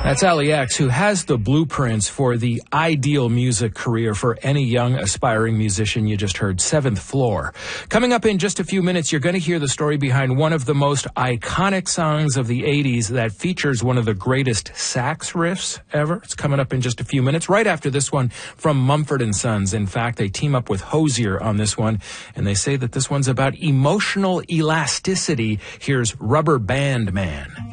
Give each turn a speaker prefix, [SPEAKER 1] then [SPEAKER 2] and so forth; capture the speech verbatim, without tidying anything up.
[SPEAKER 1] That's Allie X, who has the blueprints for the ideal music career for any young aspiring musician. You just heard Seventh Floor. Coming up in just a few minutes, you're going to hear the story behind one of the most iconic songs of the eighties that features one of the greatest sax riffs ever. It's coming up in just a few minutes, right after this one from Mumford and Sons. In fact, they team up with Hozier on this one, and they say that this one's about emotional elasticity. Here's Rubber Band Man.